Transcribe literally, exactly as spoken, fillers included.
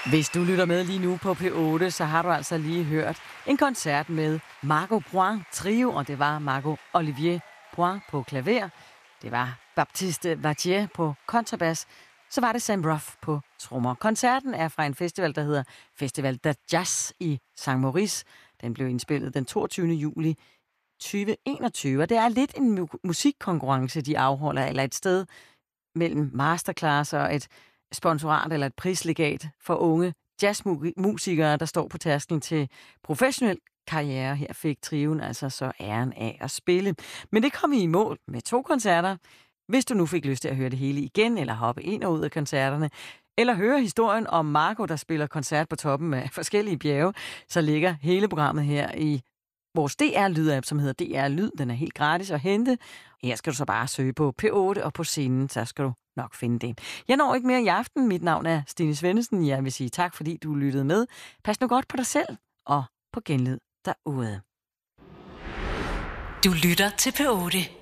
Hvis du lytter med lige nu på P otte, så har du altså lige hørt en koncert med Margot Poin Trio, og det var Margot Olivier Poin på klaver, det var Baptiste Vattier på kontrabas, så var det Sam Ruff på trommer. Koncerten er fra en festival, der hedder Festival de Jazz i Saint Maurice. Den blev indspillet den toogtyvende juli tyve enogtyve, og det er lidt en mu- musikkonkurrence, de afholder, eller et sted mellem masterclass og et sponsorat eller et prislegat for unge jazzmusikere, der står på tærsklen til professionel karriere. Her fik trioen altså så æren af at spille. Men det kom i mål med to koncerter. Hvis du nu fik lyst til at høre det hele igen, eller hoppe ind og ud af koncerterne, eller høre historien om Marco, der spiller koncert på toppen af forskellige bjerge, så ligger hele programmet her i vores D R-lyd-app, som hedder D R Lyd. Den er helt gratis at hente. Her skal du så bare søge på P otte og på scenen, så skal du nok finde det. Jeg når ikke mere i aften. Mit navn er Stine Svendsen. Jeg vil sige tak, fordi du lyttede med. Pas nu godt på dig selv og på genlyd derude. Du lytter til P otte.